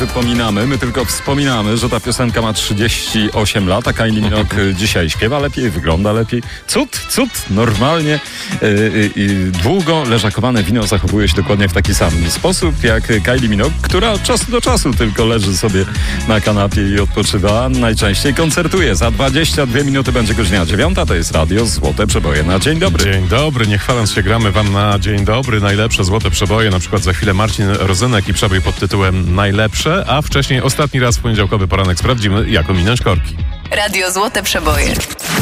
wypominamy, my tylko wspominamy, że ta piosenka ma 38 lat, a Kylie Minogue dzisiaj śpiewa lepiej, wygląda lepiej. Cud, normalnie. Długo leżakowane wino zachowuje się dokładnie w taki sam sposób jak Kylie Minogue, która od czasu do czasu tylko leży sobie na kanapie i odpoczywa. Najczęściej koncertuje. Za 22 minuty będzie godzina 9. To jest radio Złote Przeboje na Dzień Dobry. Dzień dobry, nie chwaląc się, gramy wam na Dzień Dobry najlepsze Złote Przeboje. Na przykład za chwilę Marcin Rozenek i przebój pod tytułem Najlepsze, a wcześniej ostatni raz w poniedziałkowy poranek sprawdzimy, jak ominąć korki. Radio Złote Przeboje.